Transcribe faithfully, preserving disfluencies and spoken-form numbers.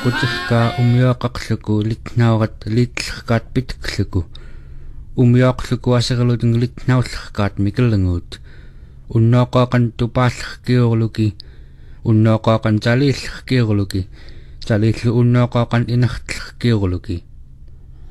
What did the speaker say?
qutirka umioqaqluku litnaurat liitllerkaat pitkluku umioqluku aserlutung litnaullerkaat mikellenguut unnooqaaqan tupaallerkiurluki unnooqaaqan taliillerkiurluki taliillu unnooqaaqan inertlerkiurluki